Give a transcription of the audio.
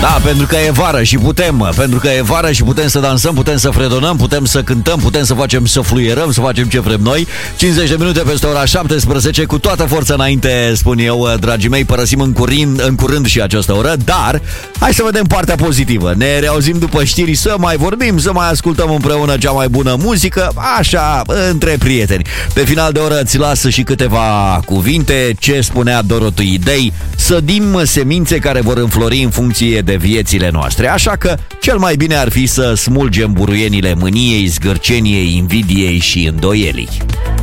Da, pentru că e vară și putem, pentru că e vară și putem să dansăm, putem să fredonăm, putem să cântăm, putem să facem, să fluierăm, să facem ce vrem noi. 50 de minute peste ora 17, cu toată forța înainte, spun eu, dragii mei, părăsim în curând și această oră, dar hai să vedem partea pozitivă. Ne reauzim după știri să mai vorbim, să mai ascultăm împreună cea mai bună muzică, așa, între prieteni. Pe final de oră îți las și câteva cuvinte, ce spunea Dorothy Day: sădim semințe care vor înflori în funcție de viețile noastre. Așa că cel mai bine ar fi să smulgem buruienile mâniei, zgârceniei, invidiei și îndoielii.